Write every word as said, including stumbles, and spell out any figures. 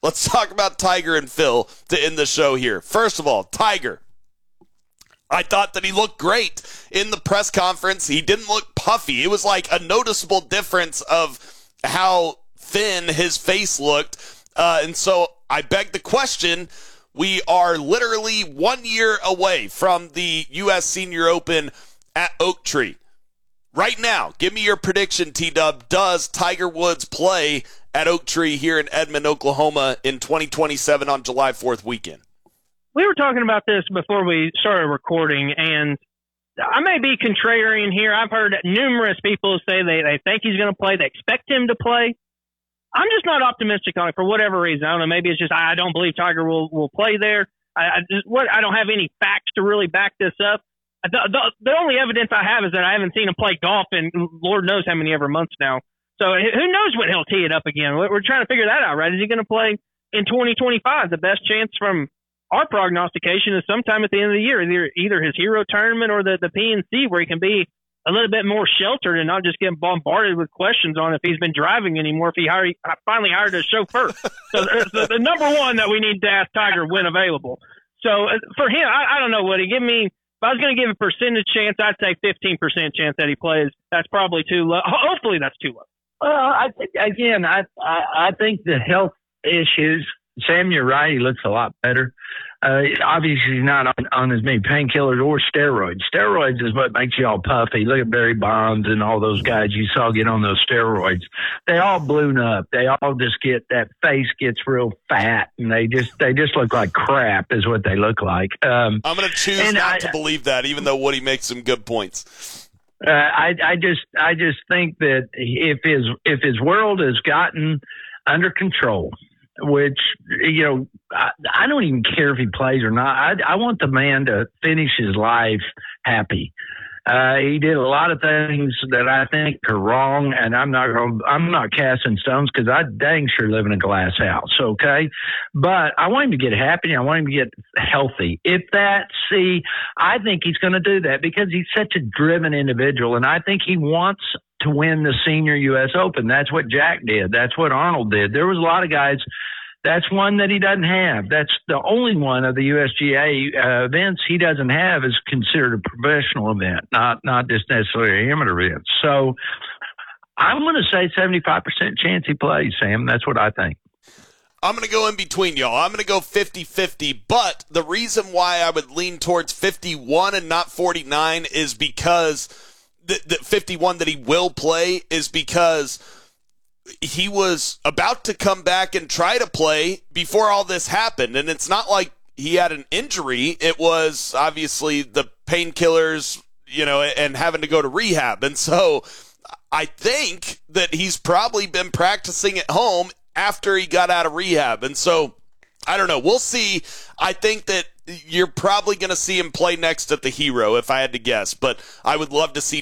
let's talk about Tiger and Phil to end the show here. First of all, Tiger. I thought that he looked great in the press conference. He didn't look puffy. It was like a noticeable difference of how thin his face looked. Uh, and so I beg the question, we are literally one year away from the U S Senior Open at Oak Tree. Right now, give me your prediction, T-Dub. Does Tiger Woods play at Oak Tree here in Edmond, Oklahoma in twenty twenty-seven on July fourth weekend? We were talking about this before we started recording, and I may be contrarian here. I've heard numerous people say they, they think he's going to play. They expect him to play. I'm just not optimistic on it for whatever reason. I don't know. Maybe it's just I don't believe Tiger will, will play there. I, I, just, what, I don't have any facts to really back this up. The, the, the only evidence I have is that I haven't seen him play golf in Lord knows how many ever months now. So who knows when he'll tee it up again. We're, we're trying to figure that out, right? Is he going to play in twenty twenty-five? The best chance from our prognostication is sometime at the end of the year, either either his Hero Tournament or the, the P N C, where he can be a little bit more sheltered and not just get bombarded with questions on if he's been driving anymore, if he hired, finally hired a chauffeur. So the, the number one that we need to ask Tiger when available. So for him, I, I don't know, Woody. Give me, if I was going to give a percentage chance, I'd say fifteen percent chance that he plays. That's probably too low. Hopefully that's too low. Well, I think, again, I, I, I think the health issues, Sam, you're right. He looks a lot better. Uh, obviously, he's not on, on as many painkillers or steroids. Steroids is what makes you all puffy. Look at Barry Bonds and all those guys you saw get on those steroids. They all balloon up. They all just get, that face gets real fat, and they just they just look like crap is what they look like. Um, I'm going to choose not I, to believe that, even though Woody makes some good points. Uh, I, I just I just think that if his if his world has gotten under control, which, you know, I, I don't even care if he plays or not. I, I want the man to finish his life happy. Uh, he did a lot of things that I think are wrong, and I'm not going. I'm not casting stones because I dang sure live in a glass house. Okay, but I want him to get happy. I want him to get healthy. If that, see, I think he's going to do that because he's such a driven individual, and I think he wants to win the Senior U S Open. That's what Jack did. That's what Arnold did. There was a lot of guys. That's one that he doesn't have. That's the only one of the U S G A uh, events he doesn't have is considered a professional event, not not just necessarily an amateur event. So I'm going to say seventy-five percent chance he plays, Sam. That's what I think. I'm going to go in between y'all. I'm going to go fifty-fifty, but the reason why I would lean towards fifty-one and not forty-nine is because the, the fifty-one that he will play is because he was about to come back and try to play before all this happened. And it's not like he had an injury. It was obviously the painkillers, you know, and having to go to rehab. And so I think that he's probably been practicing at home after he got out of rehab. And so I don't know. We'll see. I think that you're probably going to see him play next at the Hero, if I had to guess. But I would love to see